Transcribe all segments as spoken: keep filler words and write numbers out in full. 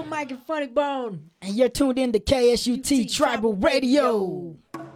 Yo, Mike and Funny Bone, and you're tuned in to K S U T Tribal Radio.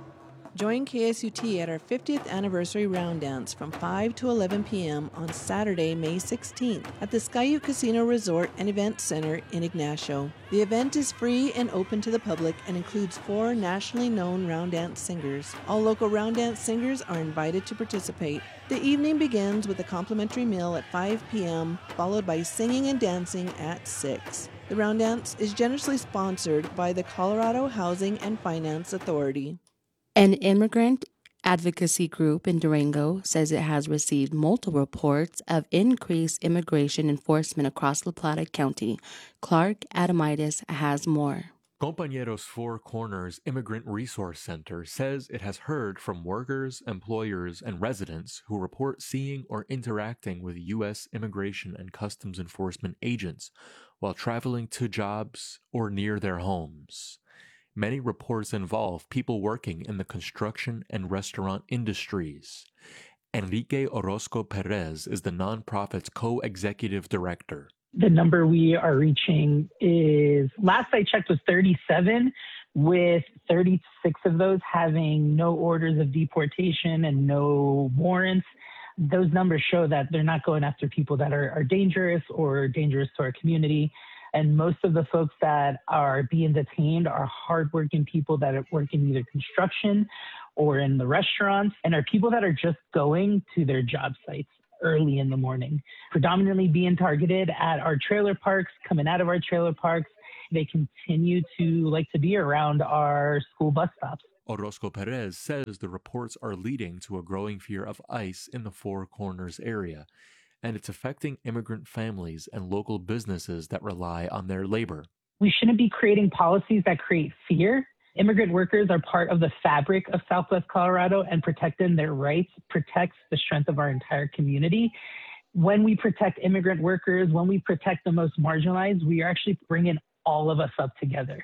Join K S U T at our fiftieth anniversary round dance from five to eleven p.m. on Saturday, May sixteenth at the Skyute Casino Resort and Event Center in Ignacio. The event is free and open to the public and includes four nationally known round dance singers. All local round dance singers are invited to participate. The evening begins with a complimentary meal at five p.m., followed by singing and dancing at six. The round dance is generously sponsored by the Colorado Housing and Finance Authority. An immigrant advocacy group in Durango says it has received multiple reports of increased immigration enforcement across La Plata County. Clark Adamitis has more. Compañeros Four Corners Immigrant Resource Center says it has heard from workers, employers, and residents who report seeing or interacting with U S Immigration and Customs Enforcement agents while traveling to jobs or near their homes. Many reports involve people working in the construction and restaurant industries. Enrique Orozco Perez is the nonprofit's co-executive director. The number we are reaching is, last I checked, was thirty-seven, with thirty-six of those having no orders of deportation and no warrants. Those numbers show that they're not going after people that are, are dangerous or dangerous to our community. And most of the folks that are being detained are hardworking people that work in either construction or in the restaurants, and are people that are just going to their job sites early in the morning, predominantly being targeted at our trailer parks, coming out of our trailer parks. They continue to like to be around our school bus stops. Orozco Perez says the reports are leading to a growing fear of ICE in the Four Corners area, and it's affecting immigrant families and local businesses that rely on their labor. We shouldn't be creating policies that create fear. Immigrant workers are part of the fabric of Southwest Colorado, and protecting their rights protects the strength of our entire community. When we protect immigrant workers, when we protect the most marginalized, we are actually bringing all of us up together.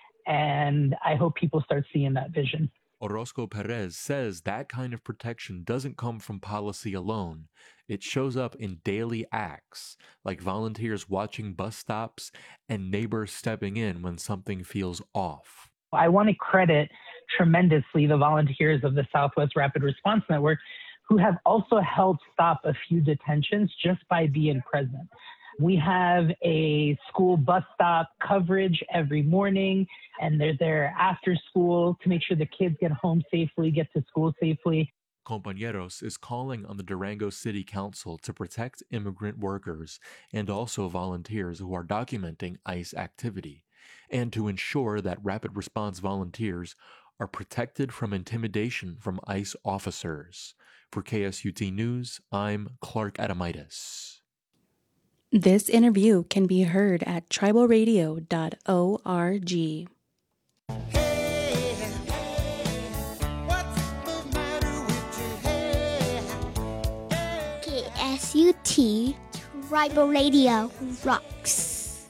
And I hope people start seeing that vision. Orozco Perez says that kind of protection doesn't come from policy alone. It shows up in daily acts, like volunteers watching bus stops and neighbors stepping in when something feels off. I want to credit tremendously the volunteers of the Southwest Rapid Response Network, who have also helped stop a few detentions just by being present. We have a school bus stop coverage every morning, and they're there after school to make sure the kids get home safely, get to school safely. Compañeros is calling on the Durango City Council to protect immigrant workers and also volunteers who are documenting ICE activity, and to ensure that rapid response volunteers are protected from intimidation from ICE officers. For K S U T News, I'm Clark Adamitis. This interview can be heard at tribal radio dot org. Hey, hey, what's the matter with you? Hey, hey. K S U T Tribal Radio rocks.